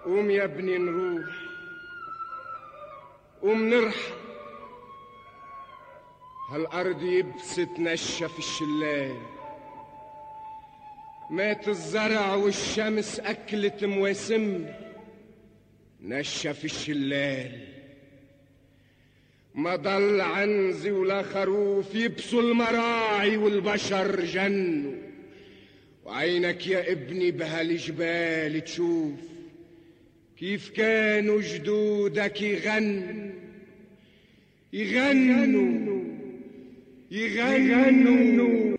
قوم يا ابني نروح، قوم نرحل، هالأرض يبست نشف الشلال، مات الزرع والشمس أكلت مواسم، نشف الشلال، ما ضل عنزي ولا خروف يبسوا المراعي والبشر جنوا، وعينك يا ابني بهالجبال تشوف كيف كانوا جدودك يغنوا